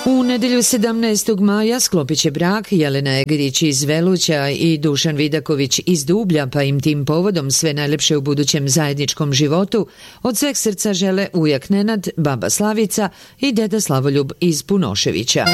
U nedelju 17. maja sklopit će brak Jelena Egerić iz Veluća i Dušan Vidaković iz Dublja, pa im tim povodom sve najlepše u budućem zajedničkom životu od sveg srca žele ujak Nenad, baba Slavica i deda Slavoljub iz Punoševića.